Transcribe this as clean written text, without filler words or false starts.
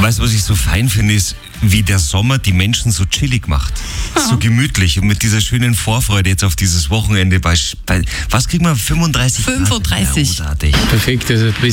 Weißt du, was ich so fein finde, ist, wie der Sommer die Menschen so chillig macht. So gemütlich und mit dieser schönen Vorfreude jetzt auf dieses Wochenende bei was kriegen wir? 35 Grad? 35. Ja, großartig. Perfekt, also